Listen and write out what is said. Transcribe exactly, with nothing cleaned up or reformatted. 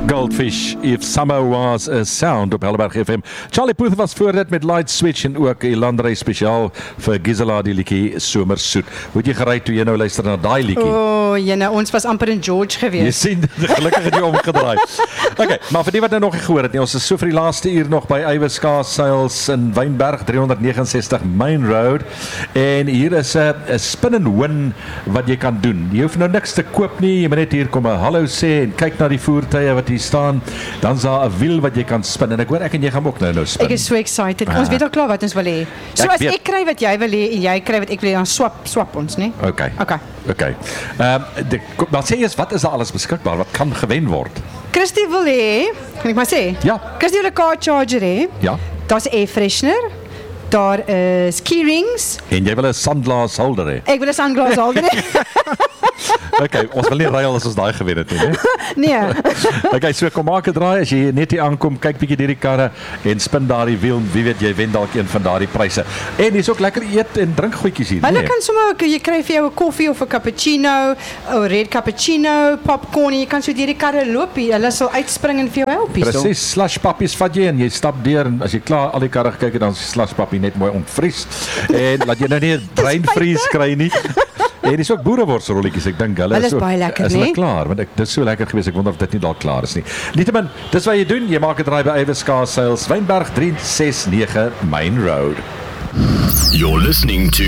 Goldfish, If Summer Was a Sound op Helleberg F M. Charlie Puth was voor dit met Light Switch en ook 'n landry spesiaal vir Gisela die liedjie Somersoet. Hoe het jy gery toe jy nou luister na daai liedjie? O, oh, jyne, ons was amper in George gewees. Jy sien, gelukkig het jy omgedraai. Okay, maar vir die wat nou nog nie gehoor het nie, ons is so vir die laaste uur nog by Iwis Kaasseils in Wynberg drie honderd neges en sestig Main Road. En hier is 'n 'n spin and win wat jy kan doen. Jy hoef nou niks te koop nie, jy moet net hier kom 'n hallo sê en kyk na die voertuie wat hier staan. Dan is daar 'n wiel wat jy kan spin en ek hoor ek en jy gaan ook nou nou spin. Ek is so excited. Ons weet al klaar wat ons wil hê. So Ek as weet. ek kry wat jy wil hê en jy kry wat ek wil hê, dan swap swap ons, né? Okay. Okay. Okay. Ehm um, maar sê eers wat is daar alles beskikbaar wat kan gewen word? Christy wil hê, kan ek maar sê? Ja. Christy wil 'n car charger hê. Ja. Daar's 'n air freshener. Daar is keyrings. En jy wil 'n sunglass holder hê. Ek wil 'n sunglass holder hê. Okay, ons wil nie ruil as ons daai gewen het nie, né? Nee. Okay, so kom maak 'n draai as jy net hier aankom, kyk bietjie deur die karre en spin daardie wiel, wie weet jy wen dalk een van daardie pryse. En dis ook lekker eet en drink goedjies hier, Hulle nee. kan sommer jy kry vir jou 'n koffie of 'n cappuccino, 'n red cappuccino, popcorn en jy kan so deur die karre loop hier. Hulle sal uitspring en vir jou help hier. Presies, slush pappies vat jy en jy stap deur en as jy klaar al die karre gekyk het, dan is die slush pappie net mooi ontvries. En laat jy nou nie 'n breinvries kry nie. En dis ook boereworsrolletjies, ek dink hulle Hulle is ook- baie lekker, is hulle nee? klaar, want ek dis so lekker gewees, ek wonder of dit nie dalk klaar is nie. Nietemin, dis wat jy doen, jy maak 'n draai by Iwis Kaasseils, Wynberg drie ses nege Main Road. You're listening to